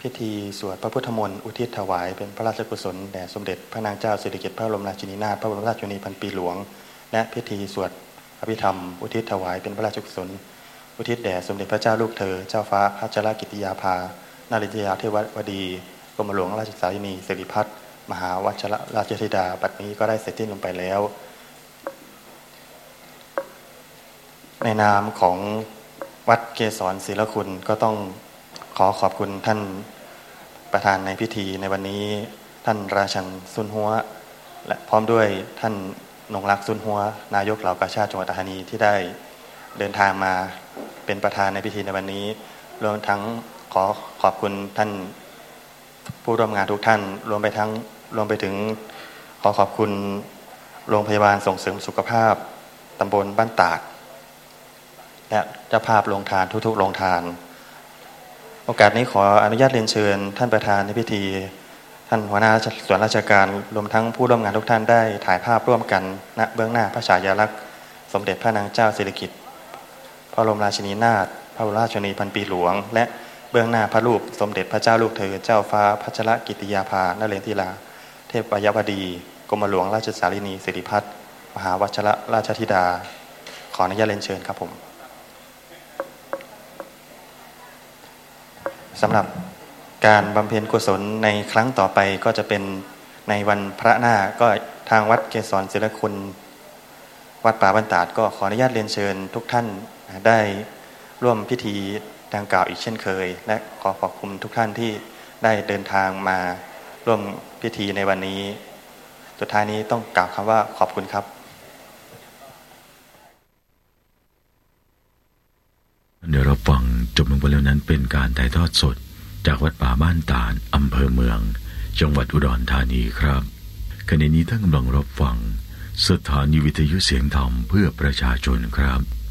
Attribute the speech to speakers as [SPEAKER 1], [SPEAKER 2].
[SPEAKER 1] พิธีสวดพระพุทธมนต์อุทิศถวายเป็นพระราชกุศลแด่สมเด็จพระนางเจ้าสิริกิติ์พระบรมราชินีนาถพระบรมราชชนนีพันปีหลวงและพิธีสวดอภิธรรมอุทิศถวายเป็นพระราชกุศลอุทิศแด่สมเด็จพระเจ้าลูกเธอเจ้าฟ้าพัชรกิติยาภานาริยาเทวดีกรมหลวงราชสารินีสิริพัฒน์มหาวัชรราชธิดาบัดนี้ก็ได้เสร็จสิ้นลงไปแล้วในนามของวัดเกศรศิลคุณก็ต้องขอบคุณท่านประธานในพิธีในวันนี้ท่านราชันซุนหัวและพร้อมด้วยท่านนงรักซุนหัวนายกเหล่ากาชาติจังหวัดปัตตานีที่ได้เดินทางมาเป็นประธานในพิธีในวันนี้รวมทั้งขอบคุณท่านผู้ร่วมงานทุกท่านรวมไปถึงขอบคุณโรงพยาบาลส่งเสริมสุขภาพตำบลบ้านตากและเจ้าภาพโรงทานทุกๆโรงทานโอกาสนี้ขออนุญาตเรียนเชิญท่านประธานในพิธีท่านหัวหน้าส่วนราชการรวมทั้งผู้ร่วมงานทุกท่านได้ถ่ายภาพร่วมกันณเบื้องหน้าพระฉายาลักษณ์สมเด็จพระนางเจ้าสิริกิติ์พระบรมราชินีนาถพระบรมราชชนนีพันปีหลวงและเบื้องหน้าพระรูปสมเด็จพระเจ้าลูกเธอเจ้าฟ้าพัชรกิติยาภานเรศธิราเทพยวดีกรมหลวงราชสารินีสิริพัฒน์มหาวัชรราชธิดาขออนุญาตเรียนเชิญครับผมสำหรับการบำเพ็ญกุศลในครั้งต่อไปก็จะเป็นในวันพระหน้าก็ทางวัดเกศรศิลคุณวัดป่าบ้านตาดก็ขออนุญาตเรียนเชิญทุกท่านได้ร่วมพิธีดังกล่าวอีกเช่นเคยและขอบคุณทุกท่านที่ได้เดินทางมาร่วมพิธีในวันนี้สุดท้ายนี้ต้องกล่าวคำว่าขอบคุณครับ
[SPEAKER 2] เดี๋ยวเราฟังจบลงไปแล้วนั้นเป็นการถ่ายทอดสดจากวัดป่าบ้านตาดอำเภอเมืองจังหวัดอุดรธานีครับขณะนี้ท่านกำลังรับฟังสถานีวิทยุเสียงธรรมเพื่อประชาชนครับ